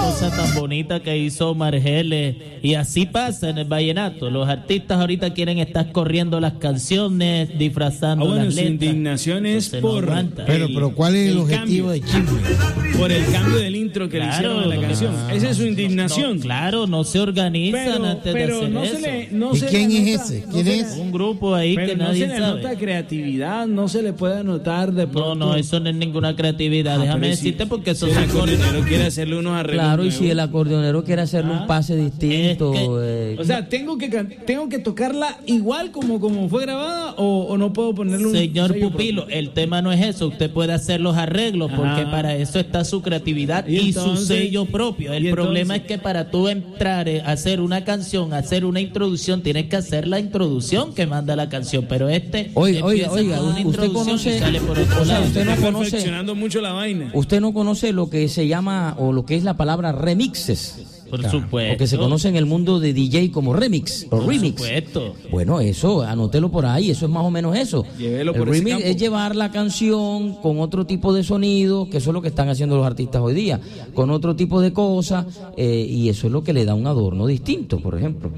cosa tan bonita que hizo Margeles. Y así pasa en el vallenato. Los artistas ahorita quieren estar corriendo las canciones, disfrazando bueno, las su letras. indignación es Entonces, por... Pero ¿cuál es el objetivo de Chisme? Por el cambio del intro que le hicieron a la canción. Esa es su indignación. No, claro, no se organizan antes de hacer no eso. ¿Y quién es ese? ¿Quién es? Un grupo ahí pero que no nadie se le sabe. nota creatividad, no se le puede anotar de pronto. No, eso no es ninguna creatividad. Déjame pero decirte porque eso si se el acordeonero quiere hacerle unos arreglos Claro, y nuevos. si el acordeonero quiere hacerle un pase distinto. O sea, ¿tengo que tocarla igual como fue grabada o no puedo ponerle un Señor sello Pupilo, propio? el tema no es eso. Usted puede hacer los arreglos porque para eso está su creatividad y su sello propio. El problema es que para tú entrar a hacer una canción, hacer una introducción, tienes que hacer la introducción que manda la canción. Pero Oiga, empieza con una usted introducción conoce, y sale por otro o sea, lado. usted no Está conoce, perfeccionando mucho la vaina. usted no conoce lo que se llama o lo que es la palabra remixes. Por supuesto. O que se conoce en el mundo de DJ como remix o remix. Por supuesto. Bueno, eso, anótelo por ahí, eso es más o menos eso. Llévelo El por ese remix campo. es llevar la canción con otro tipo de sonido, que eso es lo que están haciendo los artistas hoy día, con otro tipo de cosas, y eso es lo que le da un adorno distinto, por ejemplo.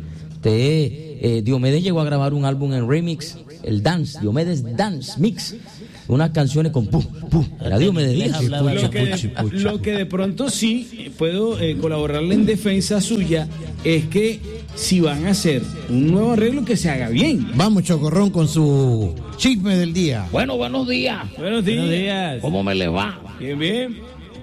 Diomedes llegó a grabar un álbum en remix, el Dance, Diomedes Dance Mix, unas canciones con pum, pum, era Diomedes Díaz. Lo que de pronto sí puedo colaborarle en defensa suya es que si van a hacer un nuevo arreglo que se haga bien. Vamos, Chocorrón, con su chisme del día. Bueno, buenos días. Buenos días. ¿Cómo me le va? Bien, bien.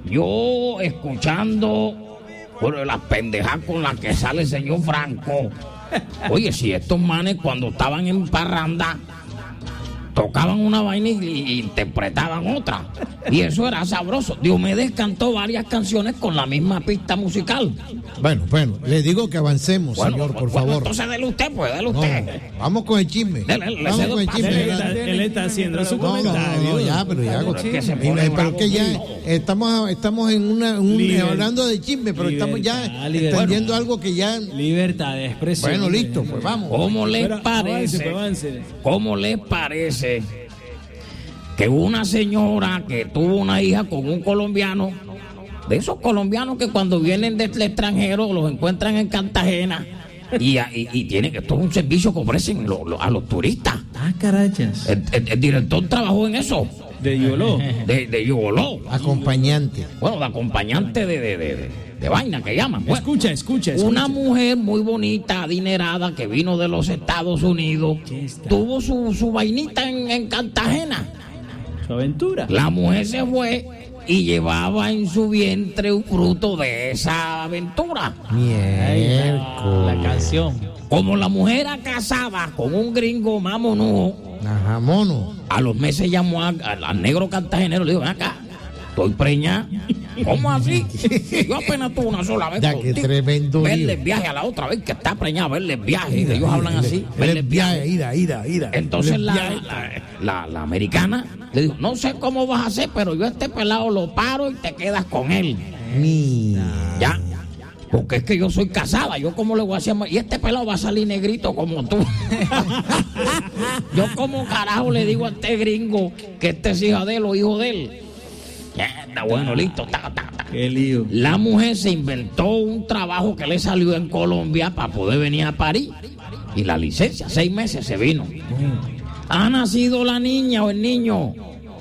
Yo escuchando por las pendejas con las que sale el señor Franco. Oye, si estos manes cuando estaban en parranda tocaban una vaina y interpretaban otra, y eso era sabroso. Diomedes cantó varias canciones con la misma pista musical. Bueno, le digo que avancemos, Bueno, señor, por bueno, favor. entonces dele usted, pues, dele No, usted. vamos con el chisme. Le Vamos cedo con el el pase. chisme. Él está haciendo su comentario. No, ya, pero ya. Pero es que se Pero pone que bravo ya conmigo. estamos en hablando de chisme, pero estamos ya entendiendo algo que ya. Libertad de expresión. Bueno, listo, pues vamos. ¿Cómo les Pero parece? avance. ¿Cómo les parece que una señora que tuvo una hija con un colombiano, de esos colombianos que cuando vienen del extranjero los encuentran en Cartagena y tienen que, esto es un servicio que ofrecen a los turistas? Ah, carachas. El director trabajó en eso, De Yoló. de Yoló. Acompañante. Bueno, de acompañante de vaina que llaman. Bueno, Escucha. una mujer muy bonita, adinerada, que vino de los Estados Unidos, tuvo su vainita en Cartagena. Su aventura. La mujer se fue y llevaba en su vientre un fruto de esa aventura. Miércoles. La canción. Como la mujer era casada con un gringo mamonudo, Ajá, mono. a los meses llamó al negro cartagenero, le dijo: ven acá, estoy preñada. ¿Cómo así? Yo apenas tuve una sola vez Ya, contigo. qué tremendo Verle lío. viaje a la otra vez que está preñada, verle viaje. Ellos hablan así, Él verle es viaje. ira. Entonces Él es la americana le dijo: no sé cómo vas a hacer, pero yo a este pelado lo paro y te quedas con él. Ya. Porque es que yo soy casada, yo cómo le voy a hacer, y este pelado va a salir negrito como tú. Yo como carajo le digo a este gringo que este es hija de él o hijo de él. Ya, está bueno, listo, ta. Qué lío. La mujer se inventó un trabajo que le salió en Colombia para poder venir a París. Y la licencia, 6 meses se vino. Ha nacido la niña o el niño.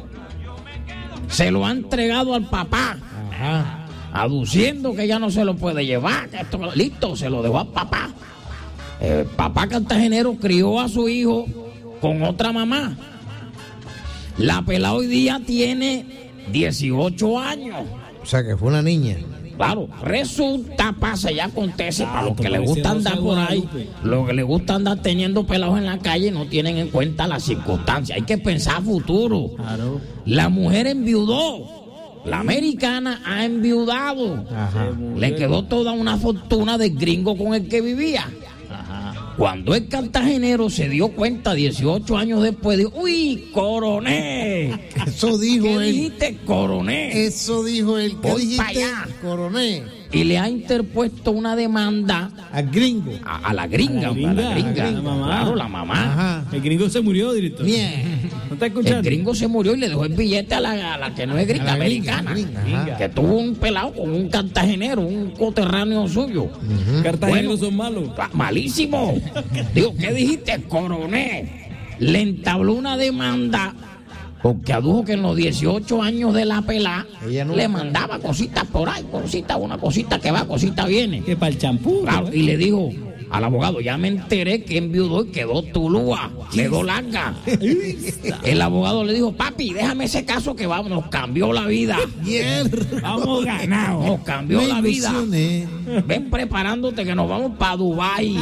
Se lo ha entregado al papá. Ajá. Aduciendo que ya no se lo puede llevar. Que esto, listo, se lo dejó al papá. El papá cartagenero crió a su hijo con otra mamá. La pelada hoy día tiene 18 años. O sea, que fue una niña. Claro, resulta, pasa, ya acontece, para los que les gusta andar por ahí, los que les gusta andar teniendo pelados en la calle, no tienen en cuenta las circunstancias. Hay que pensar futuro. Claro. La mujer enviudó. La americana ha enviudado. Ajá. Le quedó toda una fortuna del gringo con el que vivía. Cuando el cartagenero se dio cuenta 18 años después, dijo: uy, coroné. Eso dijo ¿Qué él. dijiste, coroné? Eso dijo él. ¿Qué Voy pa' dijiste? allá. Coroné. y le ha interpuesto una demanda al gringo. A la gringa. La mamá. Claro, la mamá. Ajá. El gringo se murió, director. Bien. ¿No está escuchando? El gringo se murió y le dejó el billete a la que no es gringa, americana. Que tuvo un pelado con un cartagenero, un coterráneo suyo. Cartageneros son malos. Malísimo. Digo, ¿qué dijiste, coronel? Le entabló una demanda porque adujo que en los 18 años de la pelá le mandaba cositas por ahí, una cosita que va, cosita viene. Que para el champú. Claro, y le dijo al abogado, ya me enteré que enviudó y quedó tulúa, quedó larga. El abogado le dijo, papi, déjame ese caso que vamos, nos cambió la vida. Vamos ganados, nos cambió la vida. Ven preparándote que nos vamos para Dubái.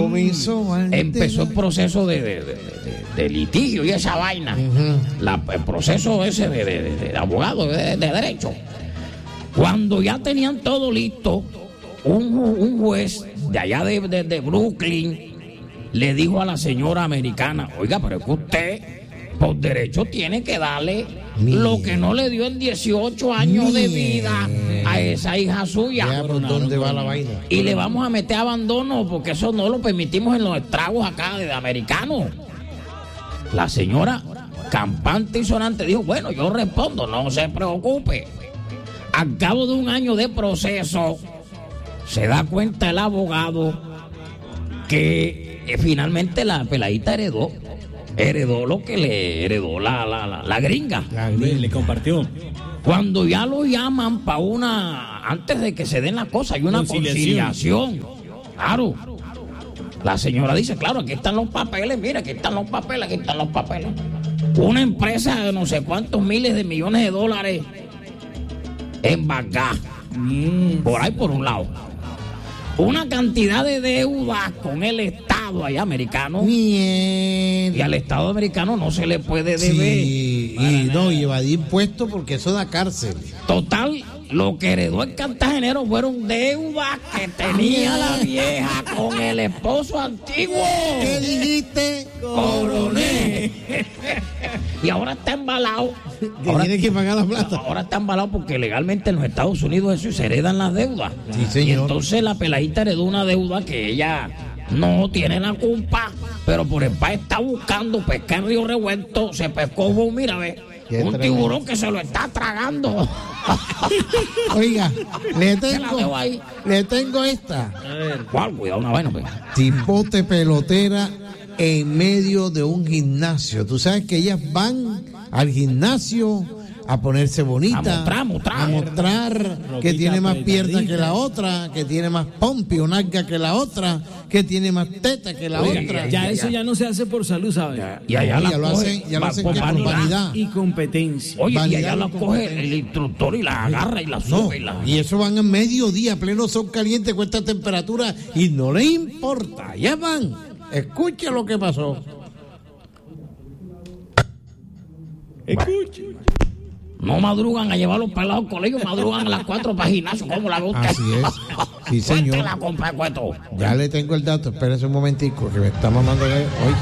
Empezó el proceso de litigio y esa vaina. El proceso ese de abogado, de derecho. Cuando ya tenían todo listo, un juez de allá de Brooklyn le dijo a la señora americana, oiga, pero es que usted por derecho tiene que darle lo que no le dio en 18 años de vida a esa hija suya. ¿Dónde va la vaina? Y le vamos a meter abandono porque eso no lo permitimos en los estragos acá de americanos. La señora, campante y sonante, dijo, bueno, yo respondo, no se preocupe. Al cabo de un año de proceso, se da cuenta el abogado que finalmente la peladita heredó lo que le heredó la gringa. Le compartió. Cuando ya lo llaman para antes de que se den las cosas, hay una conciliación. Claro. La señora dice, claro, aquí están los papeles, mira, aquí están los papeles. Una empresa de no sé cuántos miles de millones de dólares en Bagdad. Por ahí por un lado. Una cantidad de deudas con el Estado allá americano. Y al Estado americano no se le puede deber. Y evadir impuestos porque eso da cárcel. Total, lo que heredó el cartagenero fueron deudas que tenía la vieja con el esposo antiguo. ¿Qué dijiste? Coronel. Y ahora está embalado. Tiene que pagar la plata. Ahora está embalado porque legalmente en los Estados Unidos eso se heredan las deudas. Sí, señor. Y entonces la peladita heredó una deuda que ella no tiene la culpa, pero por el país está buscando pescar en Río Revuelto. Se pescó, mira, ve, un tiburón que se lo está tragando. Oiga, le tengo esta. A ver. ¿Cuál? Cuidado, una vaina, pues. Tipote pelotera en medio de un gimnasio. Tú sabes que ellas van al gimnasio a ponerse bonita, a mostrar que tiene más piernas que la otra, que tiene más pompi o nalga que la otra, que tiene más teta que la otra. Ya no se hace por salud, ¿sabes? Y allá lo hacen por vanidad y competencia. Oye, y allá la coge el instructor y la agarra y la sube. Y eso van a mediodía, pleno sol caliente con esta temperatura y no les importa. Ya van. Escuche lo que pasó. Escuche. No madrugan a llevar los pelados al colegio, madrugan a las 4 para gimnasio. ¿Cómo la ve usted? Así es. Sí, señor. Cuéntela, compa, cuento. Ya le tengo el dato. Espérese un momentico que me está mamando hoy.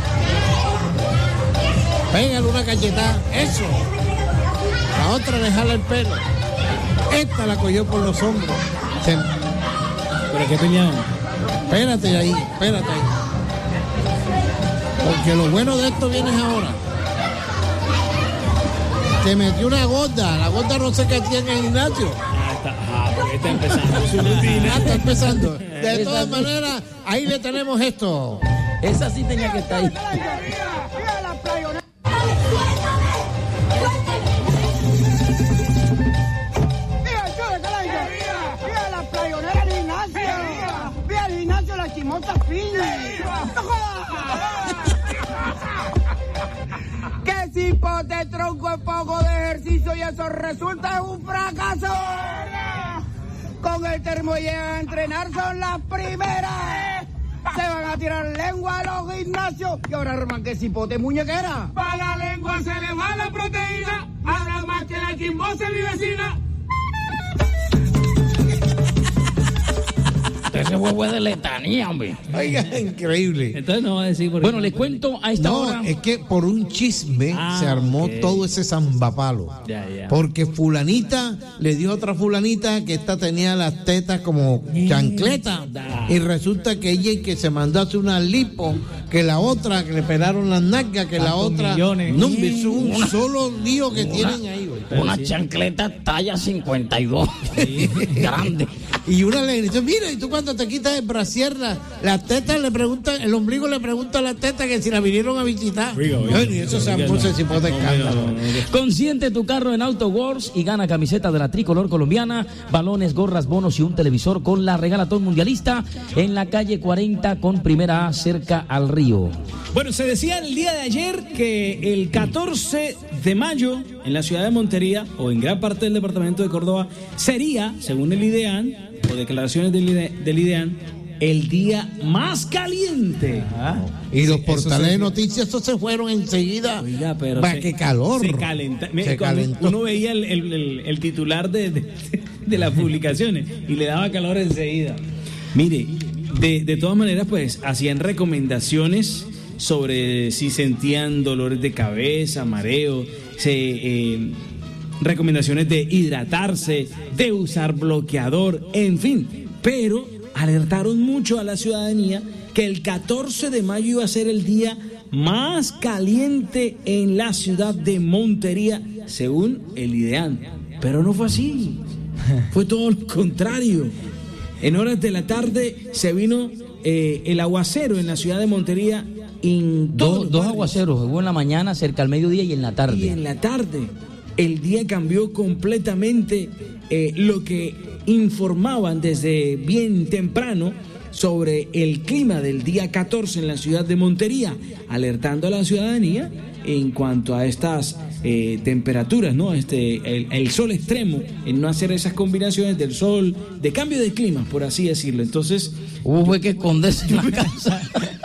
Pégale una cachetada. Eso. La otra le jala el pelo. Esta la cogió por los hombros. ¿Pero qué tenía? Espérate ahí. Porque lo bueno de esto viene ahora. Te metió una gorda. La gorda no sé qué tiene en el gimnasio. Está empezando su rutina. Está empezando. De todas maneras, ahí le tenemos esto. Esa sí tenía que estar ahí. ¡Viva la playonera del gimnasio! ¡Viva el gimnasio La Chimosa Fina! ¡Que cipote tronco en poco de ejercicio y eso resulta un fracaso! Con el termo llegan a entrenar, son las primeras. Se van a tirar lengua a los gimnasios y ahora arman que cipote muñequera. Para la lengua se le va la proteína, habla más que la Chimosa mi vecina. Usted se ese huevo es de letanía, hombre. Oiga, increíble. Entonces no va a decir por Bueno, les cuento a esta hora. No, es que por un chisme se armó todo ese zambapalo. Ya. Porque fulanita le dio a otra fulanita que esta tenía las tetas como chancleta. Y resulta que ella que se mandó a hacer una lipo, que la otra que le pelaron las nalgas, que la otra... millones. No, es un solo lío que tienen ahí, güey. Una chancleta talla 52. Grande. Y una le dice, mira, y tú cuando te quitas el brasier, las tetas le preguntan, el ombligo le pregunta a la teta que si la vinieron a visitar. Bueno, y eso se puso ese tipo de escándalo. Consiente tu carro en Auto Wars y gana camiseta de la tricolor colombiana, balones, gorras, bonos y un televisor con la Regalatón Mundialista en la calle 40 con Primera A cerca al río. Bueno, se decía el día de ayer que el 14 de mayo en la ciudad de Montería o en gran parte del departamento de Córdoba sería, según el IDEAN o declaraciones del IDEAN, el día más caliente. Y los portales de noticias esos se fueron enseguida. Oiga, pero qué calor. Se calentó. Calentó. Uno veía el titular de las publicaciones y le daba calor enseguida. Mire, de todas maneras, pues hacían recomendaciones sobre si sentían dolores de cabeza, mareo, recomendaciones de hidratarse, de usar bloqueador, en fin, pero alertaron mucho a la ciudadanía que el 14 de mayo iba a ser el día más caliente en la ciudad de Montería, según el IDEAN. Pero no fue así, fue todo lo contrario. En horas de la tarde se vino el aguacero en la ciudad de Montería. Dos aguaceros, hubo en la mañana, cerca al mediodía y en la tarde. Y en la tarde, el día cambió completamente. Lo que informaban desde bien temprano sobre el clima del día 14 en la ciudad de Montería, alertando a la ciudadanía en cuanto a estas temperaturas, ¿no? El sol extremo, en no hacer esas combinaciones del sol, de cambio de clima, por así decirlo. Entonces, hubo que esconderse en la casa.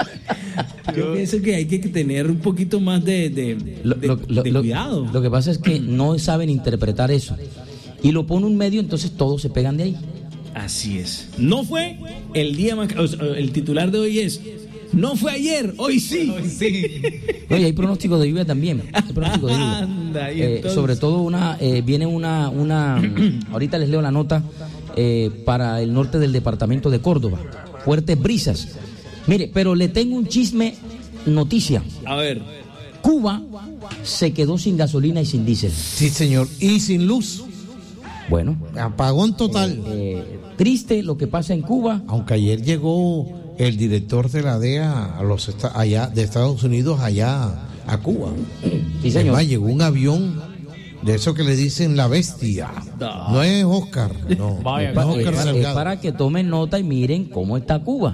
Yo pienso que hay que tener un poquito más de cuidado. Lo que pasa es que no saben interpretar eso. Y lo pone un medio, entonces todos se pegan de ahí. Así es. No fue el día más... El titular de hoy es... No fue ayer, hoy sí. Oye, hay pronóstico de lluvia también. Hay pronóstico de lluvia. Anda, sobre todo viene una ahorita les leo la nota para el norte del departamento de Córdoba. Fuertes brisas. Mire, pero le tengo un chisme, noticia. A ver. Cuba se quedó sin gasolina y sin diésel. Sí, señor. Y sin luz. Bueno. Apagón total. Triste lo que pasa en Cuba. Aunque ayer llegó el director de la DEA allá de Estados Unidos allá a Cuba. Sí, señor. Además, llegó un avión de eso que le dicen la bestia. No es Oscar, no. Es para que tomen nota y miren cómo está Cuba.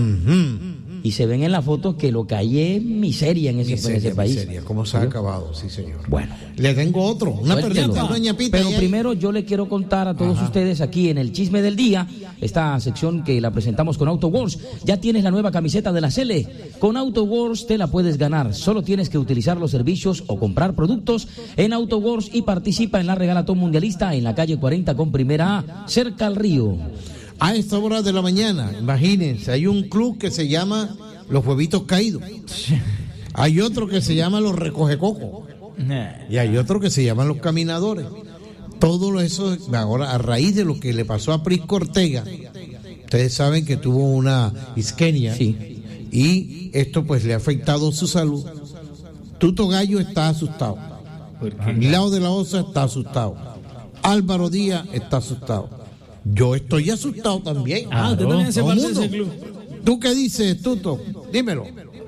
Y se ven en la foto que lo que hay es miseria en ese país. Miseria, cómo se ha acabado, sí, señor. Bueno. Le tengo otro, una perrita, una ñapita. Pero primero yo le quiero contar a todos ustedes aquí en el Chisme del Día, esta sección que la presentamos con Auto Wars. Ya tienes la nueva camiseta de la Cele. Con Auto Wars te la puedes ganar. Solo tienes que utilizar los servicios o comprar productos en Auto Wars y participa en la Regalatón Mundialista en la calle 40 con Primera A, cerca al río. A esta hora de la mañana, imagínense, hay un club que se llama Los Huevitos Caídos. Hay otro que se llama Los Recogecocos. Y hay otro que se llama Los Caminadores. Todo eso, ahora, a raíz de lo que le pasó a Prisco Ortega, ustedes saben que tuvo una isquemia. Sí. Y esto pues le ha afectado su salud. Tuto Gallo está asustado. Milao de la Osa está asustado. Álvaro Díaz está asustado. Yo estoy asustado también. Usted también hace parte de ese club. ¿Tú qué dices, Tuto? Dímelo.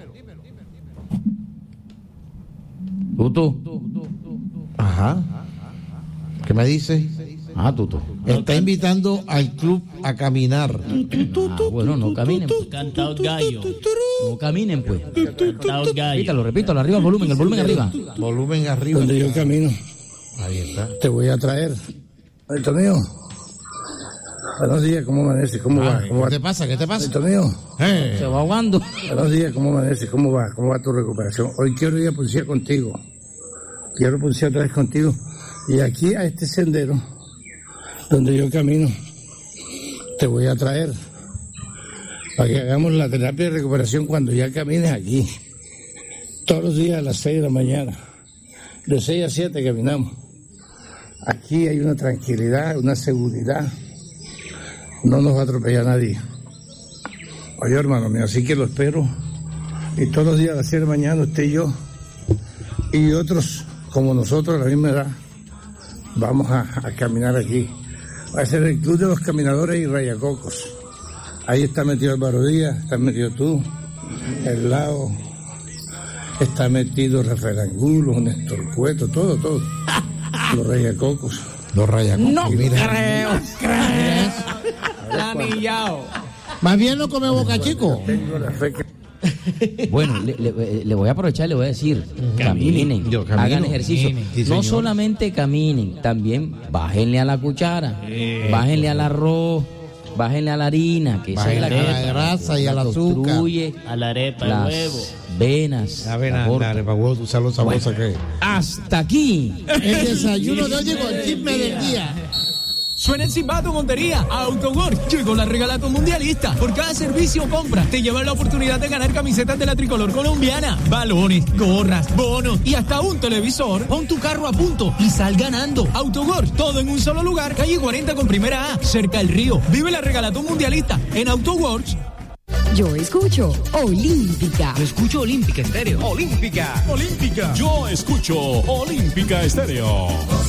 Tuto. Ajá. ¿Qué me dices? Tuto. Está invitando al club a caminar. Bueno, no caminen. Cantado gallo. No caminen, pues. Cantado gallo. Repítalo, arriba el volumen arriba. Volumen arriba. Donde yo camino. Ahí está. Te voy a traer. Alto mío. Buenos días, ¿cómo amanece? ¿Cómo va? ¿Qué te pasa? ¿Qué te pasa? Alto mío. Se va ahogando. Buenos días, ¿cómo amanece? ¿Cómo va? ¿Cómo va tu recuperación? Hoy quiero ir a policía contigo. Quiero policía otra vez contigo. Y aquí a este sendero, donde yo camino, te voy a traer. para que hagamos la terapia de recuperación cuando ya camines aquí. Todos los días a las 6 de la mañana. De 6 a 7 caminamos. Aquí hay una tranquilidad, una seguridad. No nos va a atropellar nadie. Oye, hermano mío, así que lo espero. Y todos los días a las 6 de la mañana, usted y yo, y otros como nosotros a la misma edad, vamos a caminar aquí. Va a ser el Club de los Caminadores y Rayacocos. Ahí está metido Álvaro Díaz, está metido tú, el Lao, está metido Rafael Angulo, Néstor Cueto, todo. Los Rayacocos. Los Rayacocos. No creo. Anillao. Más bien no come Boca Chico. Tengo la fe que... Bueno, le voy a aprovechar, le voy a decir, caminen, hagan ejercicio. Sí, no señor. solamente caminen, también bájenle a la cuchara, bájenle al arroz, bájenle a la harina, que esa es Bájenle la a la grasa y al azúcar. construye A la arepa, las el huevo. venas. A ver, la aorta. arepa huevo, tú sabes lo sabrosa que es. Hasta aquí. El desayuno de hoy con el chisme del día. Suena el silbato Montería. AutoWorks llegó la regalato mundialista. Por cada servicio o compra te llevan la oportunidad de ganar camisetas de la tricolor colombiana, balones, gorras, bonos y hasta un televisor. Pon tu carro a punto y sal ganando. AutoWorks, todo en un solo lugar. Calle 40 con primera A, cerca del río. Vive la regalato mundialista en AutoWorks. Yo escucho Olímpica. Yo escucho Olímpica Estéreo. Olímpica. Yo escucho Olímpica Estéreo.